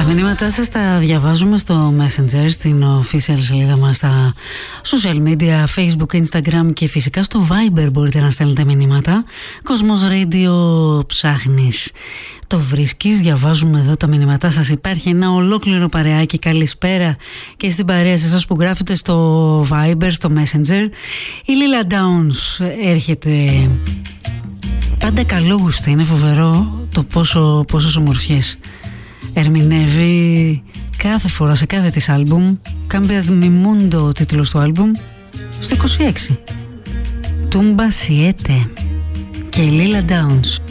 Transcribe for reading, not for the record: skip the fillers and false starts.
μηνύματά σας τα διαβάζουμε στο Messenger, στην official σελίδα μας, στα social media, Facebook, Instagram και φυσικά στο Viber μπορείτε να στέλνετε μηνύματα. Κοσμos Radio ψάχνεις, το βρίσκεις, διαβάζουμε εδώ τα μηνύματά σας. Υπάρχει ένα ολόκληρο παρεάκι. Καλησπέρα και στην παρέα σε εσάς που γράφετε στο Viber, στο Messenger. Η Lila Downs έρχεται πάντα καλόγουστη, είναι φοβερό το πόσες ομορφιές ερμηνεύει κάθε φορά σε κάθε της άλμπουμ. Cambias mi mundo, ο τίτλος του άλμπουμ, στο 26. Tumba Siete και η Lila Downs.